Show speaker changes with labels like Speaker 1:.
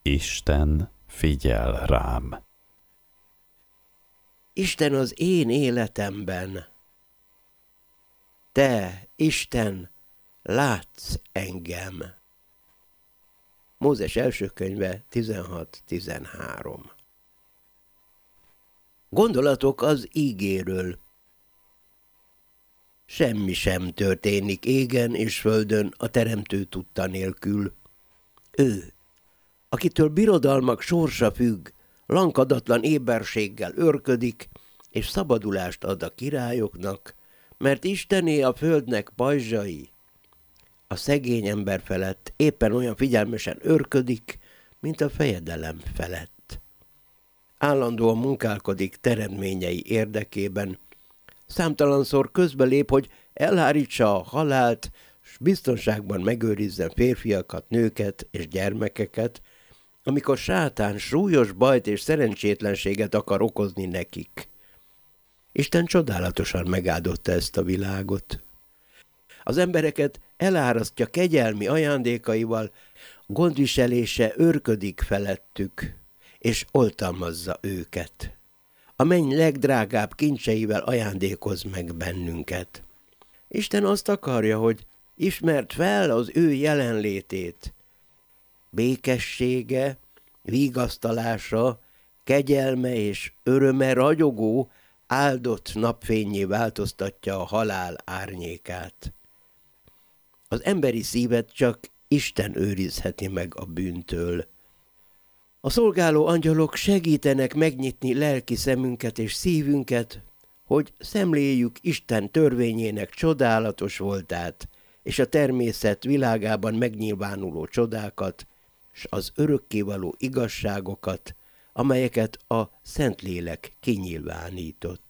Speaker 1: Isten figyel rám.
Speaker 2: Isten az én életemben. Te, Isten, látsz engem. Mózes első könyve 16-13. Gondolatok az ígéről. Semmi sem történik égen és földön a teremtő tudta nélkül. Ő, akitől birodalmak sorsa függ, lankadatlan éberséggel őrködik, és szabadulást ad a királyoknak, mert Istené a földnek pajzsai. A szegény ember felett éppen olyan figyelmesen őrködik, mint a fejedelem felett. Állandóan munkálkodik teremtményei érdekében, számtalanszor közbelép, hogy elhárítsa a halált, s biztonságban megőrizzen férfiakat, nőket és gyermekeket, amikor sátán súlyos bajt és szerencsétlenséget akar okozni nekik. Isten csodálatosan megáldotta ezt a világot. Az embereket elárasztja kegyelmi ajándékaival, gondviselése őrködik felettük, és oltalmazza őket. A menny legdrágább kincseivel ajándékoz meg bennünket. Isten azt akarja, hogy ismerd fel az ő jelenlétét. Békessége, vigasztalása, kegyelme és öröme ragyogó, áldott napfénnyé változtatja a halál árnyékát. Az emberi szívet csak Isten őrizheti meg a bűntől. A szolgáló angyalok segítenek megnyitni lelki szemünket és szívünket, hogy szemléljük Isten törvényének csodálatos voltát, és a természet világában megnyilvánuló csodákat, s az örökkévaló igazságokat, amelyeket a Szentlélek kinyilvánított.